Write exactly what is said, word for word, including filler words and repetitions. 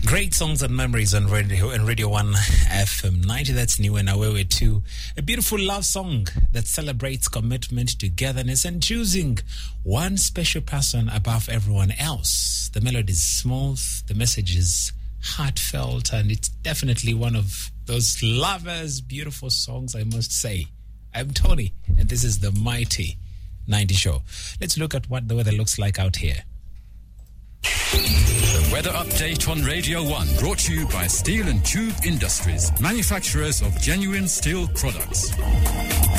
Great songs and memories on radio and Radio one F M ninety. That's new and away with two. A beautiful love song that celebrates commitment, togetherness, and choosing one special person above everyone else. The melody is smooth, the message is heartfelt, and it's definitely one of those lovers' beautiful songs, I must say. I'm Tony, and this is the Mighty ninety Show. Let's look at what the weather looks like out here. The weather update on Radio one, brought to you by Steel and Tube Industries, manufacturers of genuine steel products.